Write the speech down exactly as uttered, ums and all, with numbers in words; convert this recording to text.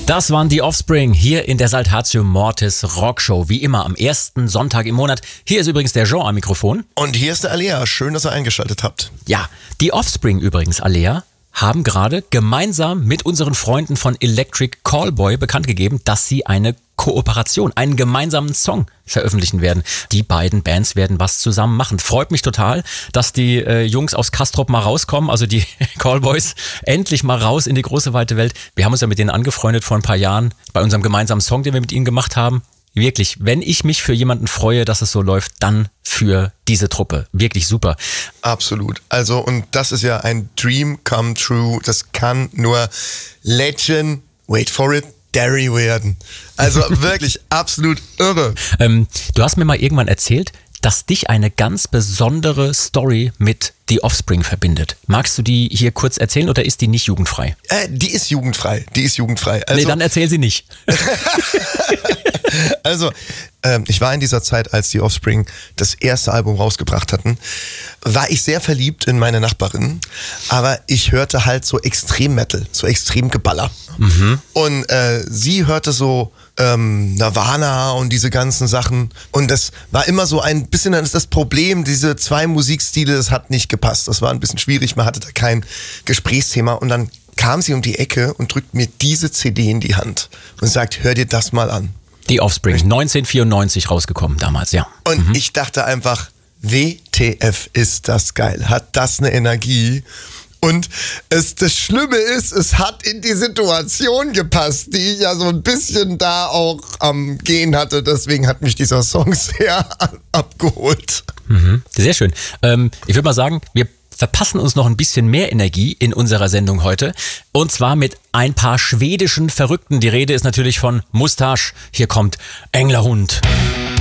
Das waren die Offspring hier in der Saltatio Mortis Rockshow. Wie immer am ersten Sonntag im Monat. Hier ist übrigens der Jean am Mikrofon. Und hier ist der Alea. Schön, dass ihr eingeschaltet habt. Ja, die Offspring übrigens, Alea, haben gerade gemeinsam mit unseren Freunden von Electric Callboy bekannt gegeben, dass sie eine Kooperation, einen gemeinsamen Song veröffentlichen werden. Die beiden Bands werden was zusammen machen. Freut mich total, dass die äh, Jungs aus Kastrop mal rauskommen, also die Callboys, endlich mal raus in die große weite Welt. Wir haben uns ja mit denen angefreundet vor ein paar Jahren bei unserem gemeinsamen Song, den wir mit ihnen gemacht haben. Wirklich, wenn ich mich für jemanden freue, dass es so läuft, dann für diese Truppe. Wirklich super. Absolut. Also, und das ist ja ein Dream come true. Das kann nur Legend, wait for it, Derry werden. Also wirklich absolut irre. Ähm, du hast mir mal irgendwann erzählt, dass dich eine ganz besondere Story mit The Offspring verbindet. Magst du die hier kurz erzählen oder ist die nicht jugendfrei? Äh, die ist jugendfrei. Die ist jugendfrei. Also, nee, dann erzähl sie nicht. Also, ähm, ich war in dieser Zeit, als die Offspring das erste Album rausgebracht hatten, war ich sehr verliebt in meine Nachbarin, aber ich hörte halt so Extrem-Metal, so Extrem-Geballer. Mhm. Und äh, sie hörte so ähm, Nirvana und diese ganzen Sachen und das war immer so ein bisschen das Problem, diese zwei Musikstile, das hat nicht gepasst, das war ein bisschen schwierig, man hatte da kein Gesprächsthema und dann kam sie um die Ecke und drückt mir diese C D in die Hand und sagt, hör dir das mal an. Die Offspring, neunzehnhundertvierundneunzig rausgekommen damals, ja. Und mhm. ich dachte einfach, W T F ist das geil, hat das eine Energie. Und es, das Schlimme ist, es hat in die Situation gepasst, die ich ja so ein bisschen da auch am Gehen hatte. Deswegen hat mich dieser Song sehr abgeholt. Mhm. Sehr schön. Ähm, ich würde mal sagen, wir verpassen uns noch ein bisschen mehr Energie in unserer Sendung heute. Und zwar mit ein paar schwedischen Verrückten. Die Rede ist natürlich von Mustasch. Hier kommt Englerhund.